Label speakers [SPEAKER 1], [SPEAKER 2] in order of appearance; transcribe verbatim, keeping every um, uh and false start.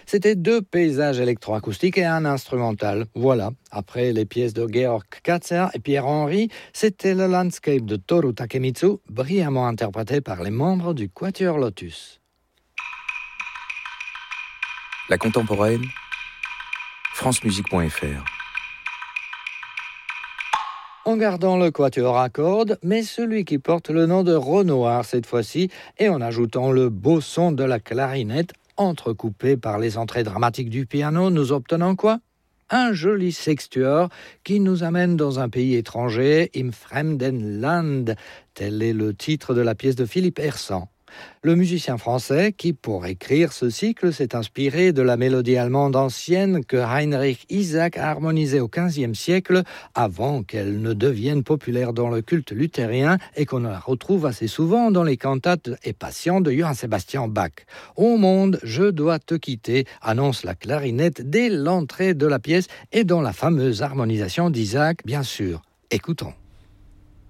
[SPEAKER 1] C'était deux paysages électroacoustiques et un instrumental. Voilà, après les pièces de Georg Katzer et Pierre Henry, c'était le Landscape de Toru Takemitsu, brillamment interprété par les membres du Quatuor Lotus.
[SPEAKER 2] La contemporaine, france musique point f r.
[SPEAKER 1] En gardant le quatuor à cordes, mais celui qui porte le nom de Renoir cette fois-ci, et en ajoutant le beau son de la clarinette, entrecoupé par les entrées dramatiques du piano, nous obtenons quoi ? Un joli sextuor qui nous amène dans un pays étranger, im fremden Land, tel est le titre de la pièce de Philippe Hersant. Le musicien français qui, pour écrire ce cycle, s'est inspiré de la mélodie allemande ancienne que Heinrich Isaac a harmonisée au quinzième siècle, avant qu'elle ne devienne populaire dans le culte luthérien et qu'on la retrouve assez souvent dans les cantates et passions de Johann Sebastian Bach. « Au monde, je dois te quitter », annonce la clarinette dès l'entrée de la pièce et dans la fameuse harmonisation d'Isaac, bien sûr. Écoutons.